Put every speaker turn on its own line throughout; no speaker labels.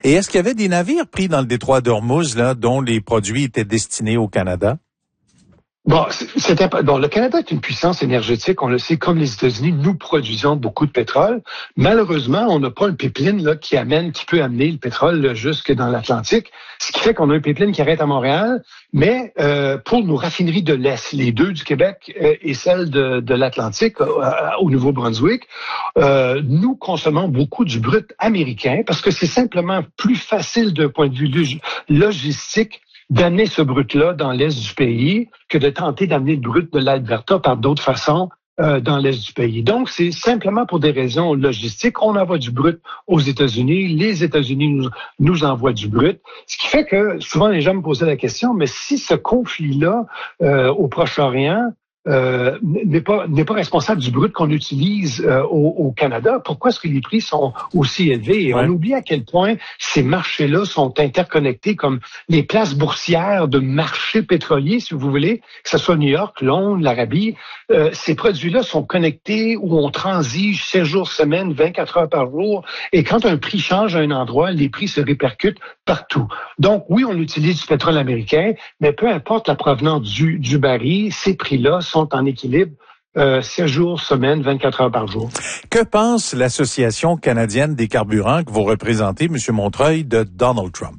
Et est-ce qu'il y avait des navires pris dans le détroit d'Ormuz, là, dont les produits étaient destinés au Canada?
Bon, le Canada est une puissance énergétique, on le sait, comme les États-Unis, nous produisons beaucoup de pétrole. Malheureusement, on n'a pas un pipeline là, qui peut amener le pétrole là, jusque dans l'Atlantique, ce qui fait qu'on a un pipeline qui arrête à Montréal, mais pour nos raffineries de l'Est, les deux du Québec et celle de l'Atlantique au Nouveau-Brunswick, nous consommons beaucoup du brut américain parce que c'est simplement plus facile d'un point de vue logistique d'amener ce brut-là dans l'est du pays que de tenter d'amener le brut de l'Alberta par d'autres façons dans l'est du pays. Donc, c'est simplement pour des raisons logistiques. On envoie du brut aux États-Unis. Les États-Unis nous envoient du brut. Ce qui fait que souvent les gens me posaient la question, mais si ce conflit-là au Proche-Orient n'est pas responsable du brut qu'on utilise au Canada. Pourquoi est-ce que les prix sont aussi élevés? Et on oublie à quel point ces marchés-là sont interconnectés comme les places boursières de marchés pétroliers, si vous voulez, que ce soit New York, Londres, l'Arabie. Ces produits-là sont connectés où on transige 7 jours semaine, 24 heures par jour. Et quand un prix change à un endroit, les prix se répercutent partout. Donc, oui, on utilise du pétrole américain, mais peu importe la provenance du baril, ces prix-là sont en équilibre 7 jours, semaine, 24 heures par jour.
Que pense l'Association canadienne des carburants que vous représentez, M. Montreuil, de Donald Trump?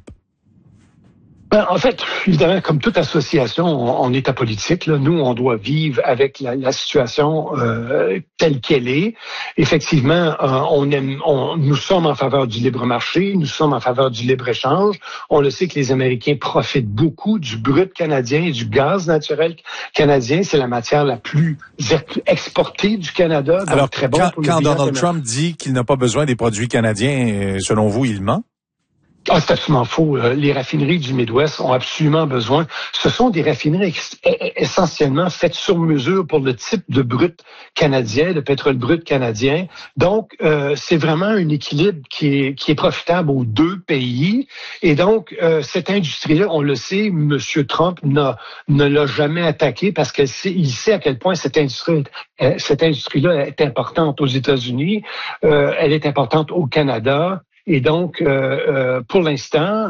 En fait, évidemment, comme toute association, on est apolitique. Là. Nous, on doit vivre avec la situation telle qu'elle est. Effectivement, nous sommes en faveur du libre marché, nous sommes en faveur du libre-échange. On le sait que les Américains profitent beaucoup du brut canadien et du gaz naturel canadien. C'est la matière la plus exportée du Canada. Donc
alors,
très bon
quand Donald Trump dit qu'il n'a pas besoin des produits canadiens, selon vous, il ment?
Ah, c'est absolument faux. Les raffineries du Midwest ont absolument besoin. Ce sont des raffineries essentiellement faites sur mesure pour le type de brut canadien, de pétrole brut canadien. Donc, c'est vraiment un équilibre qui est profitable aux deux pays. Et donc, cette industrie-là, on le sait, M. Trump ne l'a jamais attaquée parce qu'il sait à quel point cette industrie-là est importante aux États-Unis. Elle est importante au Canada. Et donc, pour l'instant,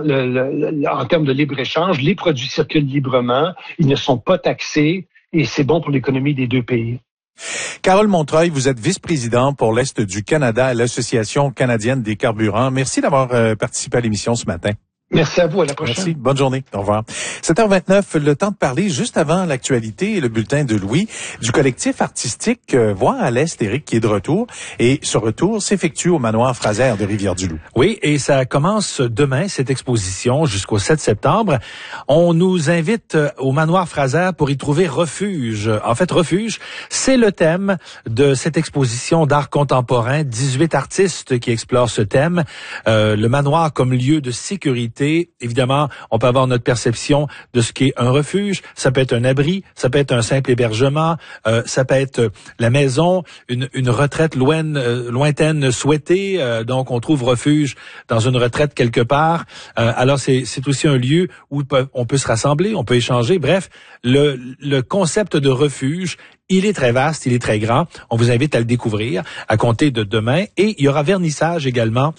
en termes de libre-échange, les produits circulent librement, ils ne sont pas taxés et c'est bon pour l'économie des deux pays.
Carole Montreuil, vous êtes vice-président pour l'Est du Canada à l'Association canadienne des carburants. Merci d'avoir participé à l'émission ce matin.
Merci à vous, à la prochaine.
Merci, bonne journée, au revoir. 7h29, le temps de parler juste avant l'actualité et le bulletin de Louis du collectif artistique Voix à l'Est, Éric, qui est de retour. Et ce retour s'effectue au manoir Fraser de Rivière-du-Loup.
Oui, et ça commence demain, cette exposition, jusqu'au 7 septembre. On nous invite au manoir Fraser pour y trouver refuge. En fait, refuge, c'est le thème de cette exposition d'art contemporain. 18 artistes qui explorent ce thème. Le manoir comme lieu de sécurité. Évidemment, on peut avoir notre perception de ce qu'est un refuge. Ça peut être un abri, ça peut être un simple hébergement, ça peut être la maison, une retraite lointaine souhaitée. Donc, on trouve refuge dans une retraite quelque part. Alors, c'est aussi un lieu où on peut se rassembler, on peut échanger. Bref, le concept de refuge, il est très vaste, il est très grand. On vous invite à le découvrir à compter de demain. Et il y aura vernissage également.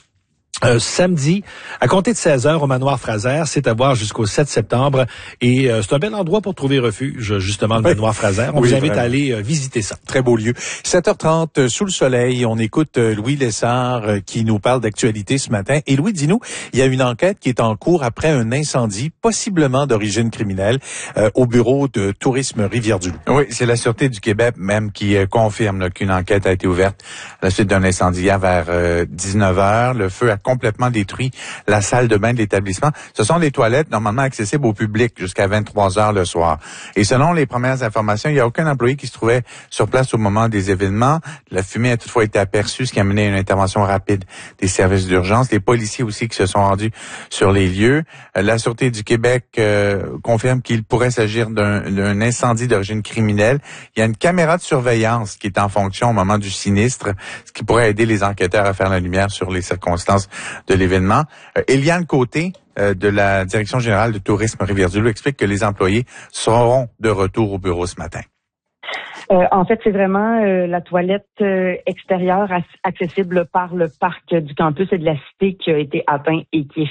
Samedi, à compter de 16h au manoir Fraser, c'est à voir jusqu'au 7 septembre. Et c'est un bel endroit pour trouver refuge, justement, le manoir Fraser. On vous invite à aller visiter ça.
Très beau lieu. 7h30, sous le soleil, on écoute Louis Lessard qui nous parle d'actualité ce matin. Et Louis, dis-nous, il y a une enquête qui est en cours après un incendie, possiblement d'origine criminelle, au bureau de tourisme Rivière-du-Loup.
Oui, c'est la Sûreté du Québec même qui confirme là, qu'une enquête a été ouverte à la suite d'un incendie hier vers 19h. Le feu a complètement détruit la salle de bain de l'établissement. Ce sont des toilettes normalement accessibles au public jusqu'à 23h le soir. Et selon les premières informations, il n'y a aucun employé qui se trouvait sur place au moment des événements. La fumée a toutefois été aperçue, ce qui a mené à une intervention rapide des services d'urgence. Les policiers aussi qui se sont rendus sur les lieux. La Sûreté du Québec confirme qu'il pourrait s'agir d'un incendie d'origine criminelle. Il y a une caméra de surveillance qui est en fonction au moment du sinistre, ce qui pourrait aider les enquêteurs à faire la lumière sur les circonstances de l'événement. Éliane Côté de la Direction générale de tourisme Rivière-du-Loup explique que les employés seront de retour au bureau ce matin.
En fait, c'est vraiment la toilette extérieure accessible par le parc du campus et de la cité qui a été atteint et qui est